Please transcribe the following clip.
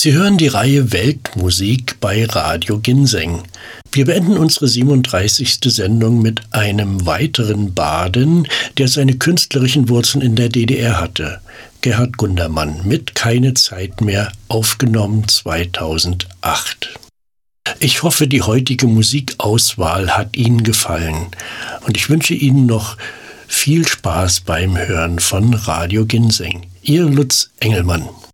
Sie hören die Reihe Weltmusik bei Radio Ginseng. Wir beenden unsere 37. Sendung mit einem weiteren Baden, der seine künstlerischen Wurzeln in der DDR hatte. Gerhard Gundermann mit Keine Zeit mehr, aufgenommen 2008. Ich hoffe, die heutige Musikauswahl hat Ihnen gefallen und ich wünsche Ihnen noch viel Spaß beim Hören von Radio Ginseng. Ihr Lutz Engelmann.